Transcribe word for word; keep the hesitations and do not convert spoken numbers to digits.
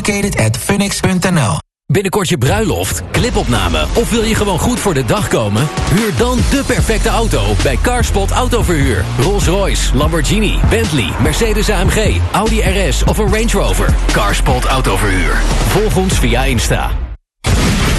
at funix punt n l. Binnenkort je bruiloft, clipopname of wil je gewoon goed voor de dag komen? Huur dan de perfecte auto bij Carspot Autoverhuur. Rolls-Royce, Lamborghini, Bentley, Mercedes A M G, Audi R S of een Range Rover. Carspot Autoverhuur. Volg ons via Insta.